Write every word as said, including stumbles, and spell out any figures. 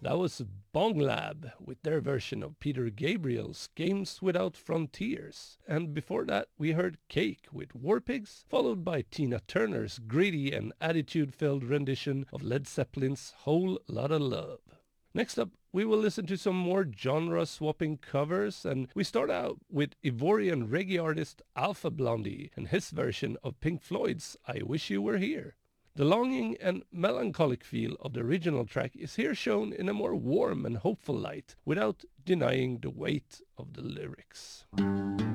That was Bong Lab with their version of Peter Gabriel's Games Without Frontiers. And before that, we heard Cake with War Pigs, followed by Tina Turner's gritty and attitude-filled rendition of Led Zeppelin's Whole Lotta Love. Next up, we will listen to some more genre-swapping covers, and we start out with Ivorian reggae artist Alpha Blondie and his version of Pink Floyd's I Wish You Were Here. The longing and melancholic feel of the original track is here shown in a more warm and hopeful light, without denying the weight of the lyrics.